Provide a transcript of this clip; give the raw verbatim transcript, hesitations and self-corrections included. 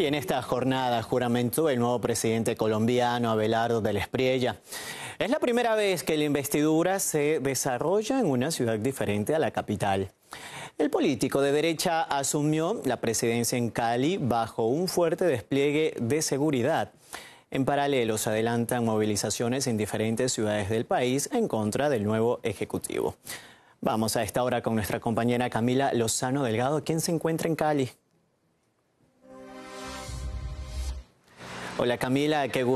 Y en esta jornada juramentó el nuevo presidente colombiano, Abelardo del Espriella. Es la primera vez que la investidura se desarrolla en una ciudad diferente a la capital. El político de derecha asumió la presidencia en Cali bajo un fuerte despliegue de seguridad. En paralelo, se adelantan movilizaciones en diferentes ciudades del país en contra del nuevo ejecutivo. Vamos a esta hora con nuestra compañera Camila Lozano Delgado, quien se encuentra en Cali. Hola Camila, qué gusto.